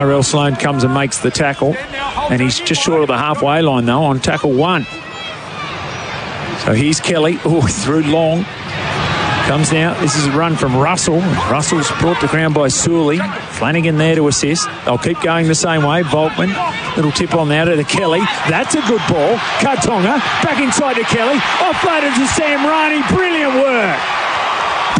Tyrell Sloan comes and makes the tackle, and he's just short of the halfway line though on tackle 1. So here's Kelly. Oh, through long. Comes now. This is a run from Russell. Russell's brought to ground by Suley. Flanagan there to assist. They'll keep going the same way. Volkman. Little tip on now to Kelly. That's a good ball. Katonga back inside to Kelly. Offloaded to Sam Riney. Brilliant work.